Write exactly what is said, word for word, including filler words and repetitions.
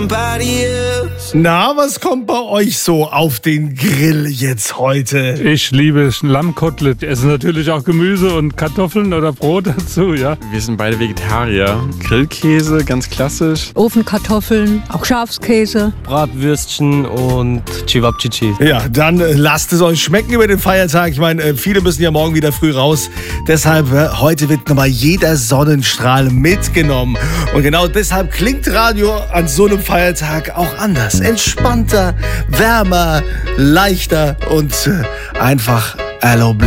somebody else. Na, was kommt bei euch so auf den Grill jetzt heute? Ich liebe Lammkotelett. Essen natürlich auch Gemüse und Kartoffeln oder Brot dazu, ja. Wir sind beide Vegetarier. Grillkäse, ganz klassisch. Ofenkartoffeln, auch Schafskäse. Bratwürstchen und Cevapcici. Ja, dann äh, lasst es euch schmecken über den Feiertag. Ich meine, äh, viele müssen ja morgen wieder früh raus. Deshalb, äh, heute wird nochmal jeder Sonnenstrahl mitgenommen. Und genau deshalb klingt Radio an so einem Feiertag auch anders. Entspannter, wärmer, leichter und äh, einfach erlaubt.